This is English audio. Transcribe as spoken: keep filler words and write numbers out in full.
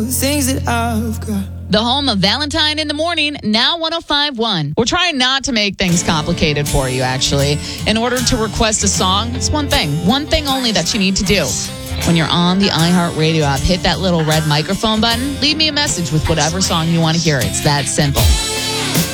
the things that I've got. The home of Valentine in the Morning, now one oh five point one. We're trying not to make things complicated for you, actually. In order to request a song, it's one thing. One thing only that you need to do. When you're on the iHeartRadio app, hit that little red microphone button. Leave me a message with whatever song you want to hear. It's that simple.